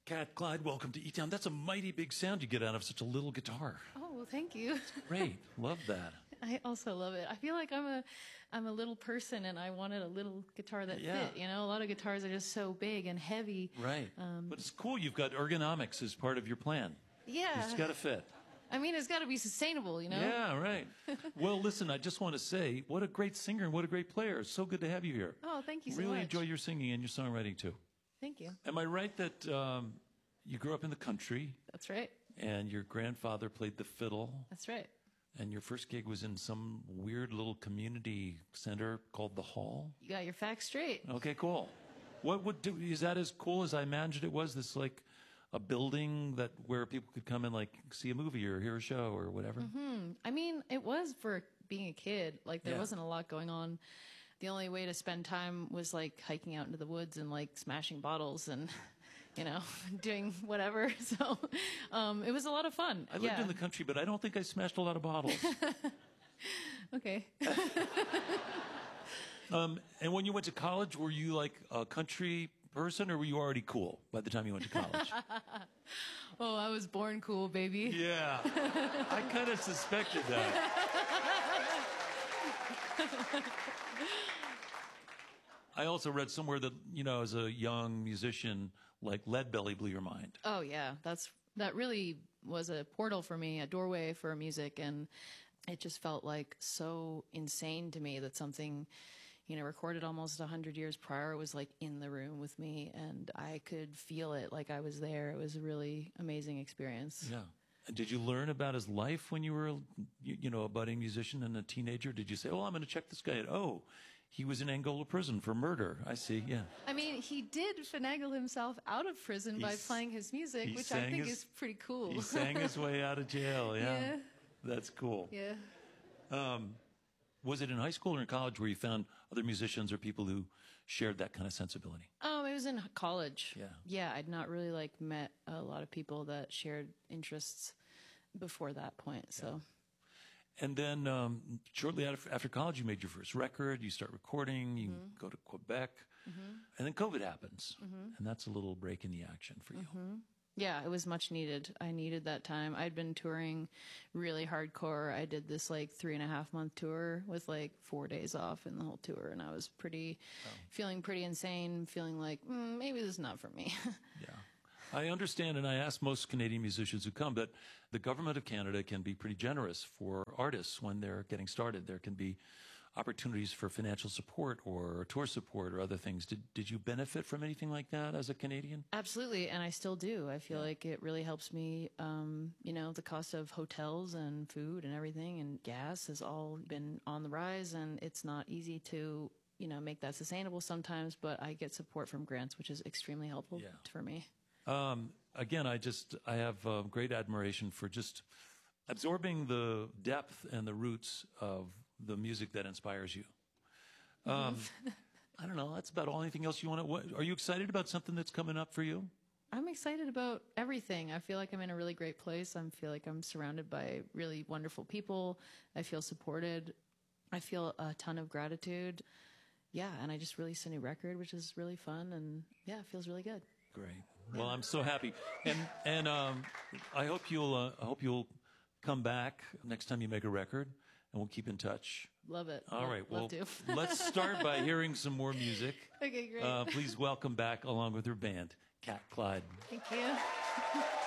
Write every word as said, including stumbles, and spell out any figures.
Kat Clyde, welcome to E-Town. That's a mighty big sound you get out of such a little guitar. Oh, well, thank you. Great. Love that. I also love it. I feel like I'm a I'm a little person and I wanted a little guitar that Yeah. fit. You know, a lot of guitars are just so big and heavy. Right. Um, but it's cool. You've got ergonomics as part of your plan. Yeah. It's got to fit. I mean, it's got to be sustainable, you know? Yeah, right. Well, listen, I just want to say, what a great singer and what a great player. It's so good to have you here. Oh, thank you so really much. enjoy your singing and your songwriting, too. Thank you. Am I right that um, you grew up in the country That's right. and your grandfather played the fiddle? That's right. And your first gig was in some weird little community center called The Hall? You got your facts straight. Okay, cool. What would do, is that as cool as I imagined it was? This like a building that where people could come and like see a movie or hear a show or whatever? Hmm. I mean, it was for being a kid. Like, there Yeah. wasn't a lot going on. The only way to spend time was like hiking out into the woods and like smashing bottles and, you know, doing whatever. So um, it was a lot of fun. I lived yeah. in the country, but I don't think I smashed a lot of bottles. Okay. um, and when you went to college, were you like a country person or were you already cool by the time you went to college? Oh, I was born cool, baby. Yeah. I kind of suspected that. I also read somewhere that, you know, as a young musician, like Leadbelly blew your mind. Oh yeah, that's that really was a portal for me, a doorway for music, and it just felt like so insane to me that something, you know, recorded almost a hundred years prior was like in the room with me, and I could feel it, like I was there. It was a really amazing experience. Yeah. And did you learn about his life when you were, you, you know, a budding musician and a teenager? Did you say, "Oh, I'm going to check this guy out"? Oh, he was in Angola prison for murder. I see. Yeah. I mean, he did finagle himself out of prison by He's- playing his music, he which I sang think his- is pretty cool. He sang his way out of jail. Yeah. Yeah. That's cool. Yeah. Um, was it in high school or in college where you found other musicians or people who shared that kind of sensibility? Um, it was in college. Yeah. Yeah, I'd not really like met a lot of people that shared interests before that point. So And then um, shortly after, after college, you made your first record. You start recording. You Mm-hmm. go to Quebec. And then COVID happens. And that's a little break in the action for you. yeah, it was much needed. I needed that time. I'd been touring really hardcore. I did this like three and a half month tour with like four days off in the whole tour, and I was pretty feeling pretty insane, feeling like mm, maybe this is not for me. Yeah. I understand, and I ask most Canadian musicians who come, that the government of Canada can be pretty generous for artists when they're getting started. There can be opportunities for financial support or tour support or other things. Did did you benefit from anything like that as a Canadian? Absolutely, and I still do. I feel like it really helps me. Um, you know, the cost of hotels and food and everything and gas has all been on the rise, and it's not easy to, you know, make that sustainable sometimes, but I get support from grants, which is extremely helpful Yeah. for me. Um, again, I just I have uh, great admiration for just absorbing the depth and the roots of the music that inspires you. Um, I don't know. That's about all. Anything else you want to? What, are you excited about something that's coming up for you? I'm excited about everything. I feel like I'm in a really great place. I feel like I'm surrounded by really wonderful people. I feel supported. I feel a ton of gratitude. Yeah, and I just released a new record, which is really fun, and yeah, it feels really good. Great. Well, I'm so happy, and and um, I hope you'll uh, I hope you'll come back next time you make a record, and we'll keep in touch. Love it. All Love, right. love Well, to. let's start by hearing some more music. Okay, great. Uh, please welcome back, along with her band, Kat Clyde. Thank you.